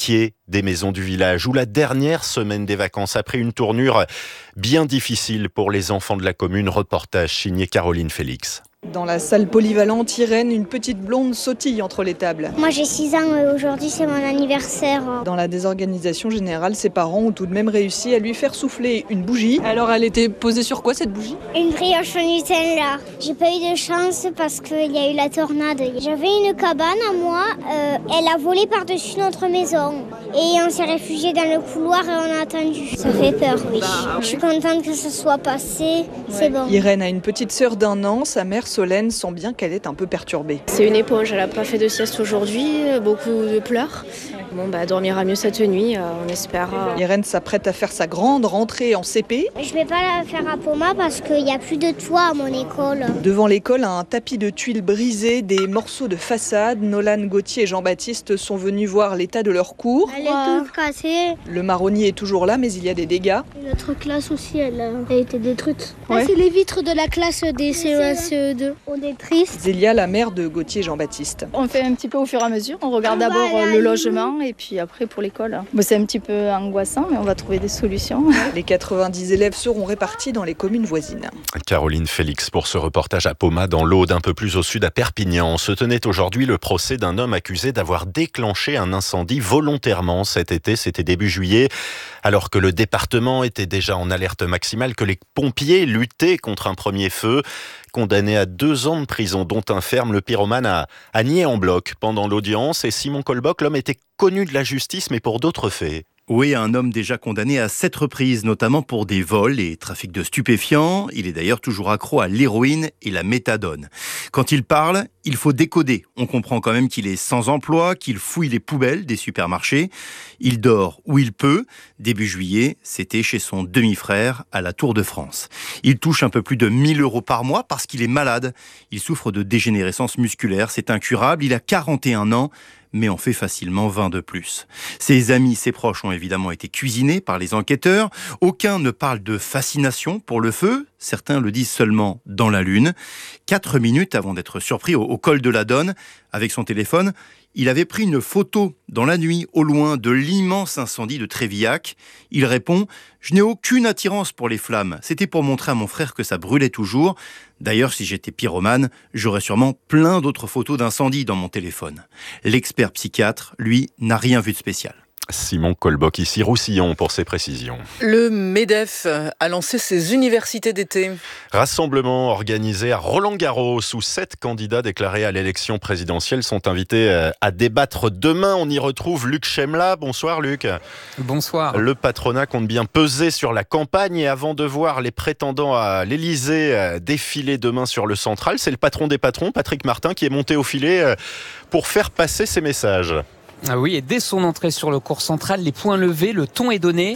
métier des maisons du village, où la dernière semaine des vacances a pris une tournure bien difficile pour les enfants de la commune. Reportage signé Caroline Félix. Dans la salle polyvalente, Irène, une petite blonde, sautille entre les tables. Moi j'ai 6 ans, aujourd'hui c'est mon anniversaire. Dans la désorganisation générale, ses parents ont tout de même réussi à lui faire souffler une bougie. Alors elle était posée sur quoi cette bougie ? Une brioche au Nutella. J'ai pas eu de chance parce qu'il y a eu la tornade. J'avais une cabane à moi, elle a volé par-dessus notre maison. Et on s'est réfugié dans le couloir et on a attendu. Ça fait peur, oui. Je suis contente que ça soit passé, c'est bon. Irène a une petite sœur d'1 an, sa mère Solène sent bien qu'elle est un peu perturbée. C'est une éponge, elle n'a pas fait de sieste aujourd'hui, beaucoup de pleurs. Bon, elle dormira mieux cette nuit, on espère. Irène s'apprête à faire sa grande rentrée en CP. Je vais pas la faire à Poma parce qu'il n'y a plus de toit à mon école. Devant l'école, un tapis de tuiles brisées, des morceaux de façade. Nolan, Gauthier et Jean-Baptiste sont venus voir l'état de leur cours. Elle est toute cassée. Le marronnier est toujours là, mais il y a des dégâts. Notre classe aussi, elle a été détruite. Ouais. C'est les vitres de la classe des CE1, CE2. On est triste. Zélia, la mère de Gauthier et Jean-Baptiste. On fait un petit peu au fur et à mesure. On regarde d'abord le logement et puis après pour l'école. Bon, c'est un petit peu angoissant, mais on va trouver des solutions. Les 90 élèves seront répartis dans les communes voisines. Caroline Félix pour ce reportage à Poma, dans l'Aude, un peu plus au sud à Perpignan. Se tenait aujourd'hui le procès d'un homme accusé d'avoir déclenché un incendie volontairement cet été, c'était début juillet, alors que le département était déjà en alerte maximale, que les pompiers luttaient contre un premier feu. Condamné à 2 ans de prison, dont un ferme, le pyromane a nié en bloc pendant l'audience. Et Simon Colboc, l'homme était connu de la justice, mais pour d'autres faits. Oui, un homme déjà condamné à 7 reprises, notamment pour des vols et trafic de stupéfiants. Il est d'ailleurs toujours accro à l'héroïne et la méthadone. Quand il parle, il faut décoder. On comprend quand même qu'il est sans emploi, qu'il fouille les poubelles des supermarchés. Il dort où il peut. Début juillet, c'était chez son demi-frère à la Tour de France. Il touche un peu plus de 1 000 € par mois parce qu'il est malade. Il souffre de dégénérescence musculaire. C'est incurable. Il a 41 ans. Mais en fait facilement 20 de plus. Ses amis, ses proches ont évidemment été cuisinés par les enquêteurs. Aucun ne parle de fascination pour le feu. Certains le disent seulement dans la lune. 4 minutes avant d'être surpris au col de la Donne, avec son téléphone, il avait pris une photo dans la nuit, au loin, de l'immense incendie de Trévillac. Il répond « Je n'ai aucune attirance pour les flammes. C'était pour montrer à mon frère que ça brûlait toujours. D'ailleurs, si j'étais pyromane, j'aurais sûrement plein d'autres photos d'incendie dans mon téléphone. » L'expert psychiatre, lui, n'a rien vu de spécial. Simon Colboc, ici Roussillon pour ses précisions. Le MEDEF a lancé ses universités d'été. Rassemblement organisé à Roland-Garros où 7 candidats déclarés à l'élection présidentielle sont invités à débattre demain. On y retrouve Luc Chemla. Bonsoir Luc. Bonsoir. Le patronat compte bien peser sur la campagne et avant de voir les prétendants à l'Élysée défiler demain sur le central, c'est le patron des patrons, Patrick Martin, qui est monté au filet pour faire passer ses messages. Ah oui, et dès son entrée sur le cours central, les points levés, le ton est donné.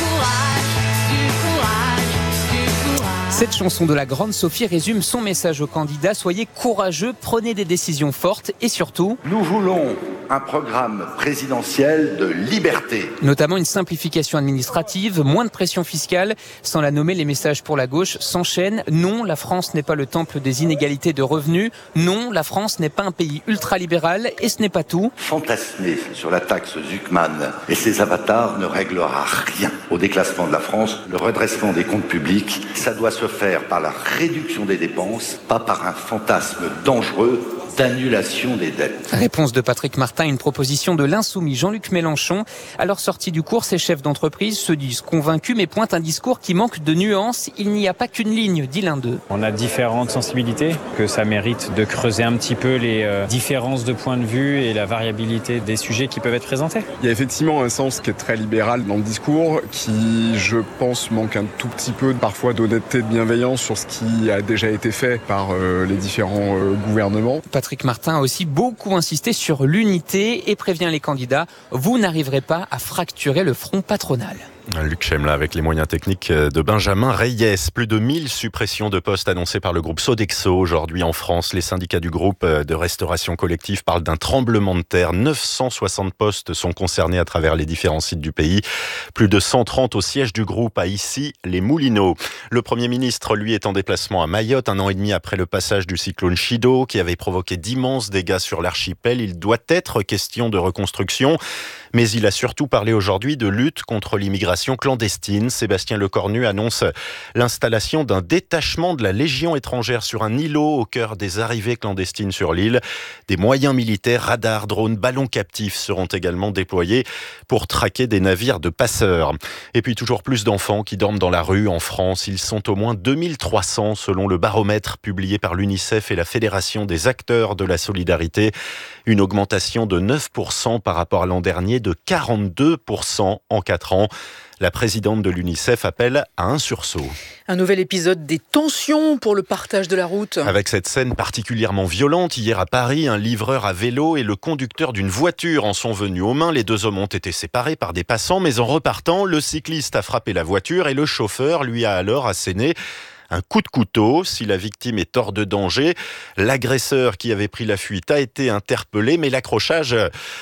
Cette chanson de la grande Sophie résume son message aux candidats. Soyez courageux, prenez des décisions fortes et surtout... Nous voulons un programme présidentiel de liberté. Notamment une simplification administrative, moins de pression fiscale. Sans la nommer, les messages pour la gauche s'enchaînent. Non, la France n'est pas le temple des inégalités de revenus. Non, la France n'est pas un pays ultralibéral et ce n'est pas tout. Fantasmer sur la taxe Zuckman et ses avatars ne réglera rien au déclassement de la France. Le redressement des comptes publics, ça doit se faire par la réduction des dépenses, pas par un fantasme dangereux d'annulation des dettes. Réponse de Patrick Martin, une proposition de l'insoumis Jean-Luc Mélenchon. À leur sortie du cours, ces chefs d'entreprise se disent convaincus mais pointent un discours qui manque de nuances. Il n'y a pas qu'une ligne, dit l'un d'eux. On a différentes sensibilités, que ça mérite de creuser un petit peu les différences de points de vue et la variabilité des sujets qui peuvent être présentés. Il y a effectivement un sens qui est très libéral dans le discours, qui, je pense, manque un tout petit peu parfois d'honnêteté, de bienveillance sur ce qui a déjà été fait par les différents gouvernements. Patrick Martin a aussi beaucoup insisté sur l'unité et prévient les candidats, vous n'arriverez pas à fracturer le front patronal. Luc Chemla avec les moyens techniques de Benjamin Reyes. Plus de 1000 suppressions de postes annoncées par le groupe Sodexo aujourd'hui en France. Les syndicats du groupe de restauration collective parlent d'un tremblement de terre. 960 postes sont concernés à travers les différents sites du pays. Plus de 130 au siège du groupe à Issy-les-Moulineaux. Le Premier ministre, lui, est en déplacement à Mayotte, 1 an et demi après le passage du cyclone Chido qui avait provoqué d'immenses dégâts sur l'archipel. Il doit être question de reconstruction. Mais il a surtout parlé aujourd'hui de lutte contre l'immigration clandestine. Sébastien Lecornu annonce l'installation d'un détachement de la Légion étrangère sur un îlot au cœur des arrivées clandestines sur l'île. Des moyens militaires, radars, drones, ballons captifs seront également déployés pour traquer des navires de passeurs. Et puis toujours plus d'enfants qui dorment dans la rue en France. Ils sont au moins 2300 selon le baromètre publié par l'UNICEF et la Fédération des acteurs de la solidarité. Une augmentation de 9% par rapport à l'an dernier, de 42% en 4 ans. La présidente de l'UNICEF appelle à un sursaut. Un nouvel épisode des tensions pour le partage de la route. Avec cette scène particulièrement violente, hier à Paris, un livreur à vélo et le conducteur d'une voiture en sont venus aux mains. Les deux hommes ont été séparés par des passants, mais en repartant, le cycliste a frappé la voiture et le chauffeur lui a alors asséné un coup de couteau. Si la victime est hors de danger, l'agresseur qui avait pris la fuite a été interpellé, mais l'accrochage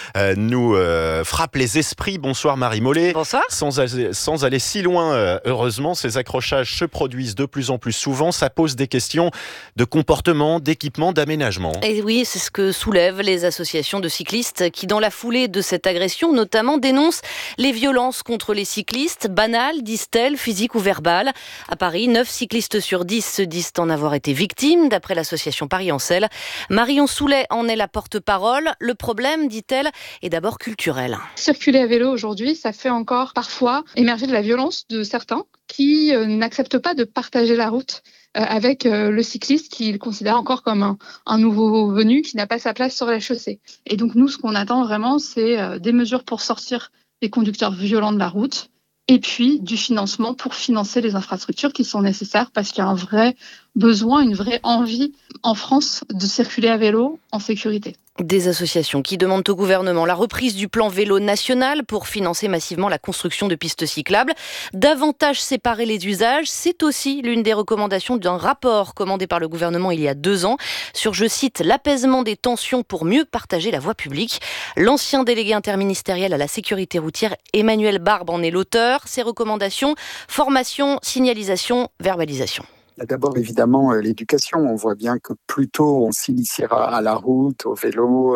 nous frappe les esprits. Bonsoir Marie Mollet. Bonsoir. Sans aller si loin, heureusement, ces accrochages se produisent de plus en plus souvent. Ça pose des questions de comportement, d'équipement, d'aménagement. Et oui, c'est ce que soulèvent les associations de cyclistes qui, dans la foulée de cette agression, notamment dénoncent les violences contre les cyclistes, banales, disent-elles, physiques ou verbales. À Paris, 9 cyclistes sur 10 se disent en avoir été victimes, d'après l'association Paris en Selle. Marion Soulet en est la porte-parole. Le problème, dit-elle, est d'abord culturel. Circuler à vélo aujourd'hui, ça fait encore parfois émerger de la violence de certains qui n'acceptent pas de partager la route avec le cycliste qu'ils considèrent encore comme un nouveau venu qui n'a pas sa place sur la chaussée. Et donc nous, ce qu'on attend vraiment, c'est des mesures pour sortir les conducteurs violents de la route, et puis du financement pour financer les infrastructures qui sont nécessaires parce qu'il y a un vrai besoin, une vraie envie en France de circuler à vélo en sécurité. Des associations qui demandent au gouvernement la reprise du plan vélo national pour financer massivement la construction de pistes cyclables. Davantage séparer les usages, c'est aussi l'une des recommandations d'un rapport commandé par le gouvernement il y a 2 ans sur, je cite, l'apaisement des tensions pour mieux partager la voie publique. L'ancien délégué interministériel à la sécurité routière, Emmanuel Barbe, en est l'auteur. Ses recommandations, formation, signalisation, verbalisation. D'abord, évidemment, l'éducation. On voit bien que plus tôt on s'initiera à la route, au vélo,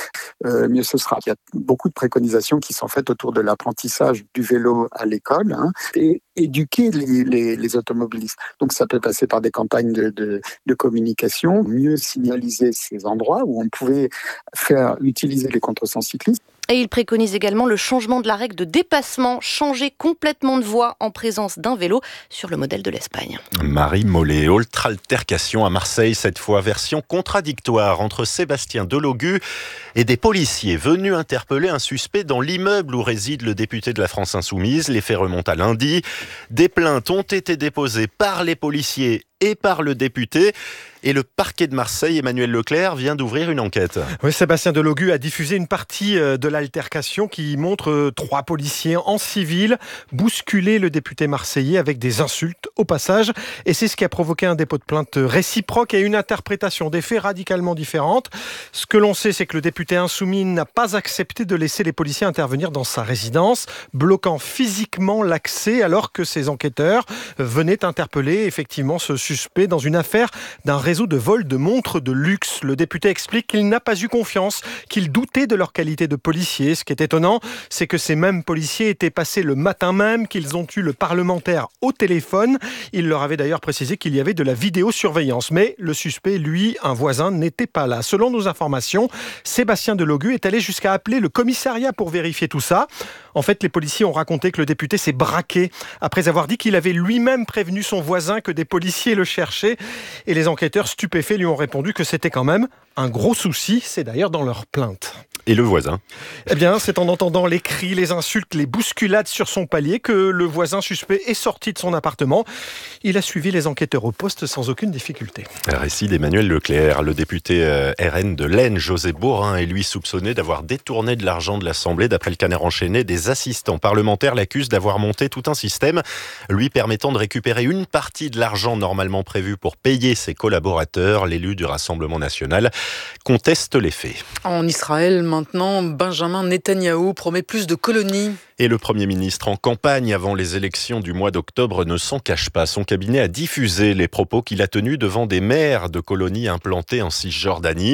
mieux ce sera. Il y a beaucoup de préconisations qui sont faites autour de l'apprentissage du vélo à l'école, et éduquer les automobilistes. Donc ça peut passer par des campagnes de communication, mieux signaliser ces endroits où on pouvait faire utiliser les contresens cyclistes. Et il préconise également le changement de la règle de dépassement, changer complètement de voie en présence d'un vélo sur le modèle de l'Espagne. Marie Mollet, autre altercation à Marseille, cette fois version contradictoire entre Sébastien Delogu et des policiers venus interpeller un suspect dans l'immeuble où réside le député de la France Insoumise. Les faits remontent à lundi. Des plaintes ont été déposées par les policiers et par le député. Et le parquet de Marseille, Emmanuel Leclerc, vient d'ouvrir une enquête. Oui, Sébastien Delogu a diffusé une partie de l'altercation qui montre 3 policiers en civil bousculer le député marseillais avec des insultes au passage. Et c'est ce qui a provoqué un dépôt de plainte réciproque et une interprétation des faits radicalement différente. Ce que l'on sait, c'est que le député insoumis n'a pas accepté de laisser les policiers intervenir dans sa résidence, bloquant physiquement l'accès alors que ces enquêteurs venaient interpeller effectivement ce suspect dans une affaire d'un réseau de vol de montres de luxe. Le député explique qu'il n'a pas eu confiance, qu'il doutait de leur qualité de policier. Ce qui est étonnant, c'est que ces mêmes policiers étaient passés le matin même, qu'ils ont eu le parlementaire au téléphone. Il leur avait d'ailleurs précisé qu'il y avait de la vidéosurveillance. Mais le suspect, lui, un voisin, n'était pas là. Selon nos informations, Sébastien Delogu est allé jusqu'à appeler le commissariat pour vérifier tout ça. En fait, les policiers ont raconté que le député s'est braqué après avoir dit qu'il avait lui-même prévenu son voisin que des policiers le cherchaient. Et les enquêteurs stupéfaits lui ont répondu que c'était quand même un gros souci. C'est d'ailleurs dans leur plainte. Et le voisin ? Eh bien, c'est en entendant les cris, les insultes, les bousculades sur son palier que le voisin suspect est sorti de son appartement. Il a suivi les enquêteurs au poste sans aucune difficulté. Récit d'Emmanuel Leclerc. Le député RN de l'Aisne, José Borin, est lui soupçonné d'avoir détourné de l'argent de l'Assemblée. D'après le Canard enchaîné, des assistants parlementaires l'accusent d'avoir monté tout un système lui permettant de récupérer une partie de l'argent normalement prévu pour payer ses collaborateurs. L'élu du Rassemblement national conteste les faits. En Israël, maintenant, Benjamin Netanyahou promet plus de colonies. Et le Premier ministre en campagne avant les élections du mois d'octobre ne s'en cache pas. Son cabinet a diffusé les propos qu'il a tenus devant des maires de colonies implantées en Cisjordanie.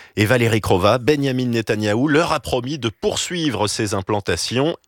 Et Valérie Crova, Benyamin Netanyahou leur a promis de poursuivre ces implantations.